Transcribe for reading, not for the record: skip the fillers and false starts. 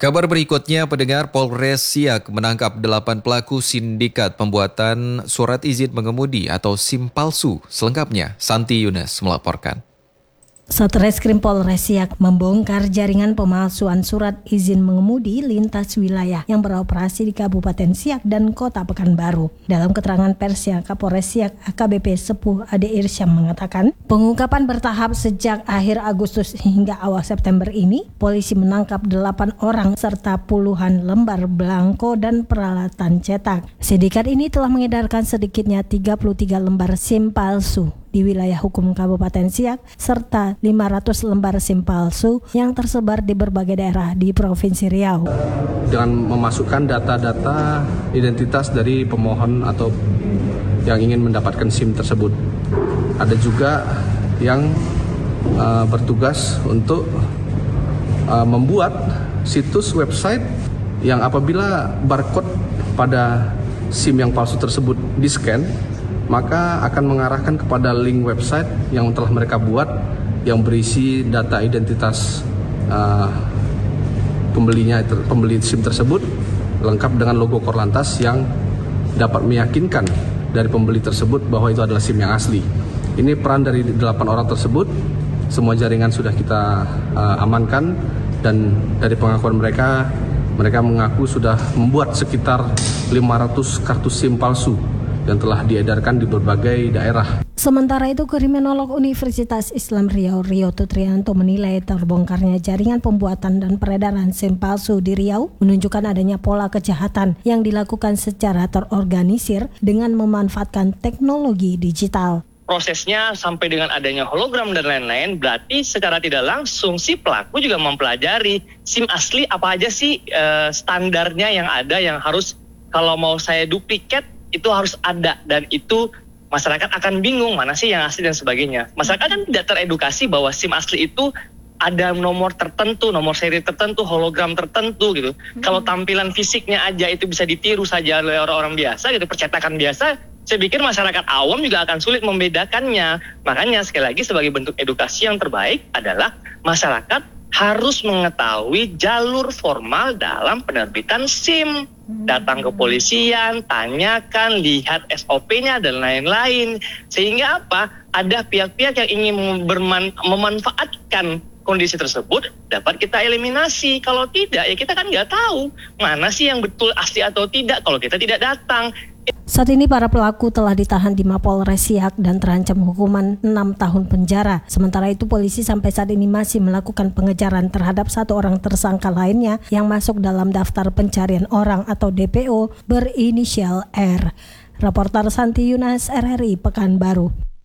Kabar berikutnya, pendengar, Polres Siak menangkap 8 pelaku sindikat pembuatan surat izin mengemudi atau SIM palsu. Selengkapnya, Santi Yunes melaporkan. Satreskrim Polres Siak membongkar jaringan pemalsuan surat izin mengemudi lintas wilayah yang beroperasi di Kabupaten Siak dan Kota Pekanbaru. Dalam keterangan persnya, Kapolres Siak AKBP Sepuh Ade Irsyam mengatakan, pengungkapan bertahap sejak akhir Agustus hingga awal September ini, polisi menangkap 8 orang serta puluhan lembar belangko dan peralatan cetak. Sindikat ini telah mengedarkan sedikitnya 33 lembar SIM palsu di wilayah hukum Kabupaten Siak serta 500 lembar SIM palsu yang tersebar di berbagai daerah di Provinsi Riau. Dengan memasukkan data-data identitas dari pemohon atau yang ingin mendapatkan SIM tersebut. Ada juga yang bertugas untuk membuat situs website yang apabila barcode pada SIM yang palsu tersebut di-scan, maka akan mengarahkan kepada link website yang telah mereka buat yang berisi data identitas pembeli SIM tersebut lengkap dengan logo Korlantas yang dapat meyakinkan dari pembeli tersebut bahwa itu adalah SIM yang asli. Ini peran dari 8 orang tersebut. Semua jaringan sudah kita amankan dan dari pengakuan mereka mengaku sudah membuat sekitar 500 kartu SIM palsu yang telah diedarkan di berbagai daerah. Sementara itu, Kriminolog Universitas Islam Riau, Rioto Trianto menilai terbongkarnya jaringan pembuatan dan peredaran SIM palsu di Riau menunjukkan adanya pola kejahatan yang dilakukan secara terorganisir dengan memanfaatkan teknologi digital. Prosesnya sampai dengan adanya hologram dan lain-lain, berarti secara tidak langsung si pelaku juga mempelajari SIM asli apa aja sih standarnya yang ada, yang harus kalau mau saya duplikat itu harus ada, dan itu masyarakat akan bingung mana sih yang asli dan sebagainya. Masyarakat kan tidak teredukasi bahwa SIM asli itu ada nomor tertentu, nomor seri tertentu, hologram tertentu gitu. Kalau tampilan fisiknya aja itu bisa ditiru saja oleh orang-orang biasa gitu, percetakan biasa, saya pikir masyarakat awam juga akan sulit membedakannya. Makanya sekali lagi sebagai bentuk edukasi yang terbaik adalah masyarakat harus mengetahui jalur formal dalam penerbitan SIM. Datang ke polisian, tanyakan, lihat SOP-nya dan lain-lain. Sehingga apa? Ada pihak-pihak yang ingin memanfaatkan kondisi tersebut dapat kita eliminasi. Kalau tidak, ya kita kan nggak tahu mana sih yang betul asli atau tidak kalau kita tidak datang. Saat ini para pelaku telah ditahan di Mapolres Siak dan terancam hukuman 6 tahun penjara. Sementara itu polisi sampai saat ini masih melakukan pengejaran terhadap 1 orang tersangka lainnya yang masuk dalam daftar pencarian orang atau DPO berinisial R. Reporter Santi Yunes, RRI Pekanbaru.